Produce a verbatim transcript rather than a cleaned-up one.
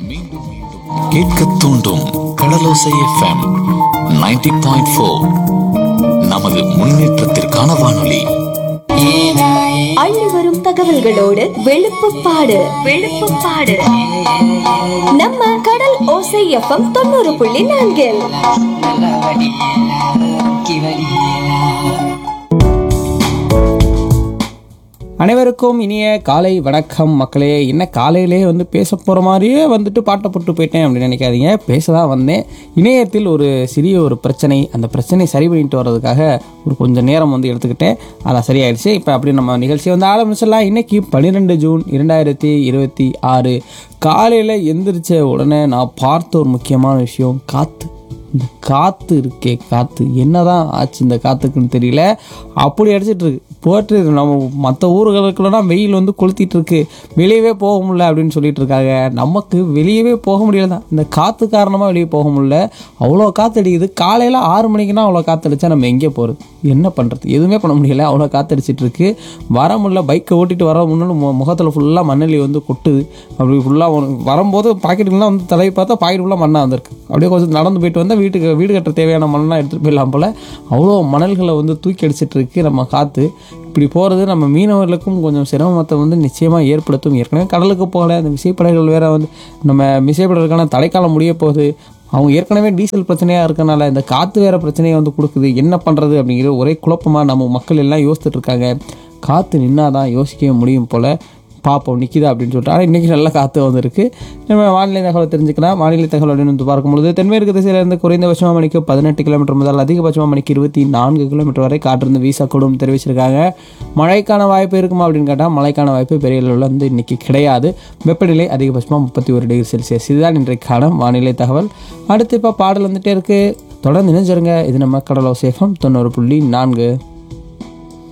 மீண்டும் மீண்டும் கேட்க தூண்டும் கடலோசை எஃப்எம் நைன்டி பாயிண்ட் ஃபோர். நமது முன்னேற்றத்திற்கான வானொலி. அள்ளி வரும் தகவல்களோடு வெளுப்புப்பாடு வெளுப்புப்பாடு நம்ம கடல் ஓசை எஃப்எம் தொண்ணூறு புள்ளி நான்கில். அனைவருக்கும் இனிய காலை வணக்கம் மக்களே. என்ன காலையிலே வந்து பேச போகிற மாதிரியே வந்துட்டு பாட்டை போட்டு போயிட்டேன் அப்படின்னு நினைக்காதீங்க. பேச தான் வந்தேன். இணையத்தில் ஒரு சிறிய ஒரு பிரச்சனை, அந்த பிரச்சனை சரி பண்ணிட்டு வர்றதுக்காக ஒரு கொஞ்சம் நேரம் வந்து எடுத்துக்கிட்டேன். அதான் சரியாயிடுச்சு. இப்போ அப்படி நம்ம நிகழ்ச்சியை வந்து ஆரம்பிச்சிடலாம். இன்றைக்கி பன்னிரெண்டு ஜூன் இரண்டாயிரத்தி இருபத்தி ஆறு காலையில் எந்திரிச்ச உடனே நான் பார்த்த ஒரு முக்கியமான விஷயம் காற்று. இந்த காற்று இருக்கே, காற்று என்னதான் ஆச்சு இந்த காற்றுக்குன்னு தெரியல, அப்படி அடிச்சிட்டு இருக்கு. போட்டு நம்ம மற்ற ஊர்களுக்குலாம் வெயில் வந்து கொளுத்திட்டு இருக்கு, வெளியவே போக முடியல அப்படின்னு சொல்லிட்டு இருக்காங்க. நமக்கு வெளியவே போக முடியல தான், இந்த காற்று காரணமாக வெளியே போக முடியல. அவ்வளோ காற்று அடிக்குது. காலையில் ஆறு மணிக்குன்னா அவ்வளோ காற்று அடித்தா நம்ம எங்கே போகிறது, என்ன பண்ணுறது, எதுவுமே பண்ண முடியல. அவ்வளோ காற்று அடிச்சிட்டு இருக்கு. வர முடியல, பைக்கை ஓட்டிட்டு வர முன்னாடி முகத்தில் ஃபுல்லாக மண்ணெல்லி வந்து கொட்டுது. அப்படி ஃபுல்லாக வரும்போது பாக்கெட்டுலாம் வந்து தலையை பார்த்தா பாக்கெட் ஃபுல்லாக மண்ணாக வந்திருக்கு. அப்படியே கொஞ்சம் நடந்து போயிட்டு வந்தால் வீட்டுக்கு வீடு கட்ட தேவையான மண்ணெலாம் எடுத்துகிட்டு போயிடலாம் போல். அவ்வளோ மணல்களை வந்து தூக்கி அடிச்சிட்டு இருக்கு நம்ம காற்று. இப்படி போகிறது நம்ம மீனவர்களுக்கும் கொஞ்சம் சிரமத்தை வந்து நிச்சயமாக ஏற்படுத்தும். ஏற்கனவே கடலுக்கு போகல, அந்த விசைப்படகுகள் வேறு வந்து நம்ம விசைப்படகுக்கான தடைக்காலம் முடிய போகுது. அவங்க ஏற்கனவே டீசல் பிரச்சனையாக இருக்கனால இந்த காற்று வேறு பிரச்சனையை வந்து கொடுக்குது. என்ன பண்ணுறது அப்படிங்கிறது ஒரே குழப்பமாக நம்ம மக்கள் எல்லாம் யோசிச்சுட்டு இருக்காங்க. காற்று நின்னாதான் யோசிக்கவே முடியும் போல். பார்ப்போம் நிற்கிதா அப்படின்னு சொல்லிட்டு. ஆனால் இன்றைக்கி நல்ல காற்று வந்துருக்கு. நம்ம வானிலை தகவலை தெரிஞ்சுக்கலாம். வானிலை தகவல் அப்படின்னு வந்து பார்க்கும்பொழுது தென்மேற்கு திசையிலிருந்து குறைந்தபட்சமாக மணிக்கு பதினெட்டு கிலோமீட்டர் முதல் அதிகபட்சமாக மணிக்கு இருபத்தி நான்கு கிலோமீட்டர் வரை காற்றிருந்து வீசக்கூடும் தெரிவிச்சிருக்காங்க. மழைக்கான வாய்ப்பு இருக்குமா அப்படின்னு கேட்டால் மழைக்கான வாய்ப்பு பெரிய அளவில் வந்து இன்றைக்கி கிடையாது. வெப்பநிலை அதிகபட்சமாக முப்பத்தி ஒரு டிகிரி செல்சியஸ். இதுதான் இன்றைக்கான வானிலை தகவல். அடுத்து இப்போ பாடல் வந்துகிட்டே இருக்குது. தொடர்ந்து இணைஞ்சிருங்க. இது நம்ம கடலோசை எஃப்எம் தொண்ணூறு புள்ளி நான்கு.